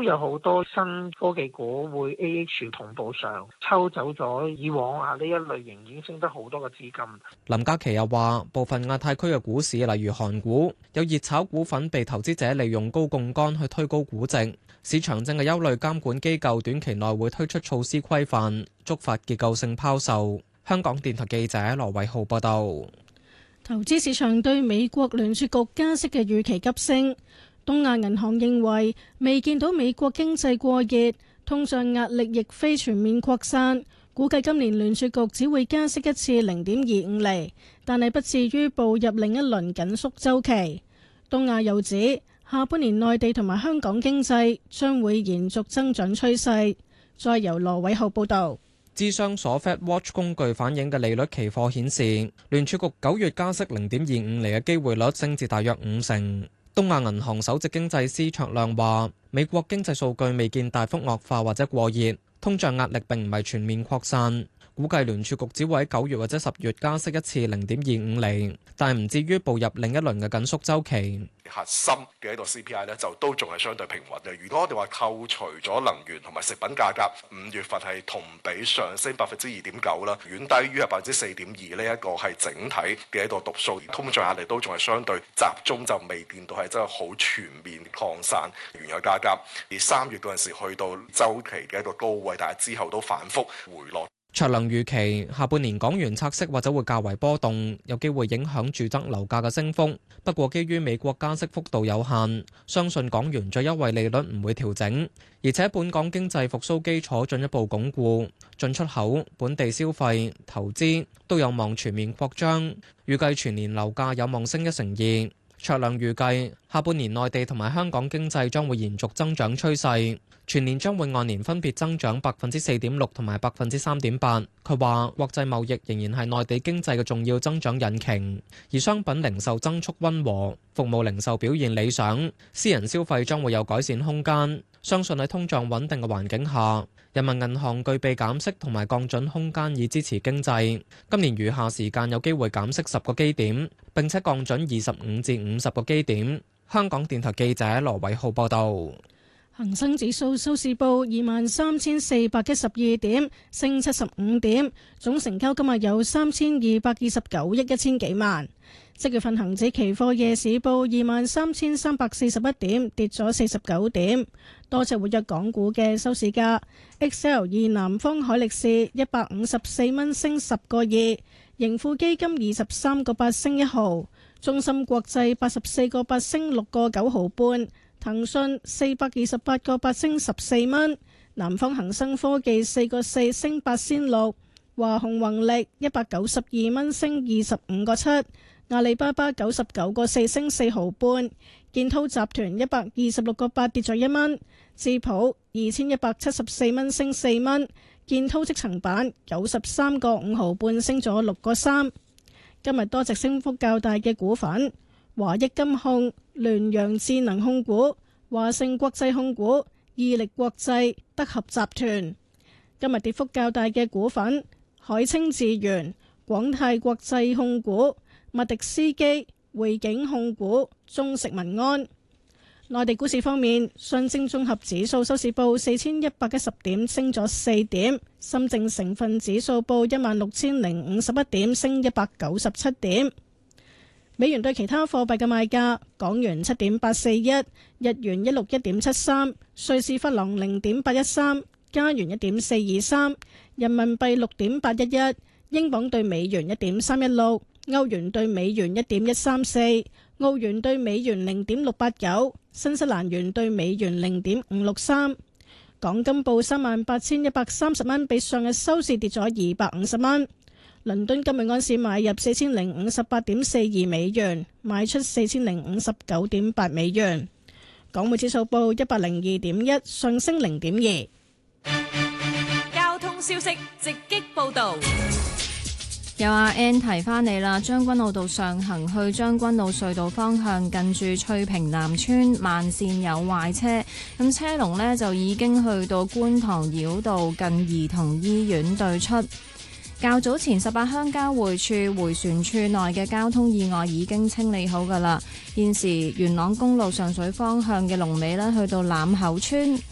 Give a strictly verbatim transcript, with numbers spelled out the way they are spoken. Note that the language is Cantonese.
都有好多新科技股會 A H 同步上抽走咗以往啊呢一類型已經升得好多嘅資金。 林嘉琪又話，部分亞太區嘅股市，例如韓股，有熱炒股份被投資者利用高槓桿去推高估值，市場正係憂慮監管機構短期內會推出措施規範，觸發結構性拋售。香港電台記者羅偉浩報道。 投資市場對美國聯儲局加息嘅預期急升。東亞銀行認為未見到美國經濟過熱，通脹壓力亦非全面擴散，估計今年聯儲局只會加息一次零點二五厘，但係不至於步入另一輪緊縮週期。東亞又指下半年內地同埋香港經濟將會延續增長趨勢。再由羅偉浩報道。 諮商所 FedWatch 工具反映嘅利率期貨顯示，聯儲局九月加息零點二五厘嘅機會率升至大約五成。東亞銀行首席經濟師卓亮話，美國經濟數據未見大幅惡化或者過熱，通脹壓力並唔係全面擴散。估計聯儲局只會喺九月或者十月加息一次零點二五厘，但係唔至於步入另一輪嘅緊縮週期。 核心嘅一個 C P I 咧，就都仲係相對平穩嘅。如果我哋話扣除咗能源同埋食品價格，五月份係同比上升百分之二點九啦，遠低於係百分之四點二呢一個係整體嘅一個讀數。通脹壓力都仲係相對集中，就未見到係真係好全面擴散原油價格。而三月嗰陣時去到週期嘅一個高位，但係之後都反覆回落。 卓亮預期下半年港元拆息或者會較為波動，有機會影響住宅樓價嘅升幅。不過基於美國加息幅度有限，相信港元最優惠利率唔會調整，而且本港經濟復甦基礎進一步鞏固，進出口、本地消費、投資都有望全面擴張，預計全年樓價有望升一成二。卓亮預計下半年內地同埋香港經濟將會延續增長趨勢，全年將會按年分別增長百分之四點六同埋百分之三點八。佢話國際貿易仍然係內地經濟嘅重要增長引擎，而商品零售增速溫和，服務零售表現理想，私人消費將會有改善空間。相信喺通脹穩定嘅環境下，人民銀行具備減息同埋降準空間以支持經濟。今年餘下時間有機會減息十個基點，並且降準二十五至五十個基點。香港電台記者羅偉浩報道。 恒生指數收市報二萬三千四百一十二點，升七十五點，總成交今日有三千二百二十九億一千幾萬。即月份恒指期貨夜市報二萬三千三百四十一點，跌咗四十九點。多隻活躍港股嘅收市價 ，X L 二南方海力士一百五十四蚊升十個二，盈富基金二十三個八升一毫，中芯國際八十四個八升六個九毫半。騰訊四百二十八個八升十四蚊，南方恒生科技四個四升八仙六，華虹宏力一百九十二蚊升二十五個七，阿里巴巴九十九個四升四毫半，建滔集團一百二十六個八跌咗一蚊，智普二千一百七十四蚊升四蚊，建滔積層板九十三個五毫半升咗六個三。今日多隻升幅較大嘅股份。華益金控、聯陽智能控股、華盛國際控股、意力國際、德合集團。今日跌幅較大嘅股份：海清智源、廣泰國際控股、麥迪斯基、匯景控股、中食民安。內地股市方面，上證綜合指數收市報四千一百一十點，升咗四點；深證成分指數報一萬六千零五十一點，升一百九十七點。美元對其他貨幣嘅賣價：港元七點八四一，日元一六一點七三，瑞士法郎零點八一三，加元一點四二三，人民幣六點八一一，英鎊對美元一點三一六，歐元對美元一點一三四，澳元對美元零點六八九，新西蘭元對美元零點五六三。港金報三萬八千一百三十蚊，比上日收市跌咗二百五十蚊。倫敦今日安市買入四千零五十八點四二美元，賣出四千零五十九點八美元。港匯指數報一百零二點一，上升零點二。 交通消息直擊報道。 有阿 Ann 提翻你啦，將軍澳道上行去將軍澳隧道方向，近住翠屏南村慢線有壞車，咁車龍呢就已經去到觀塘繞道近兒童醫院對出。較早前十八鄉交匯處迴旋處內嘅交通意外已經清理好㗎喇，現時元朗公路上水方向嘅龍尾呢去到欖口村。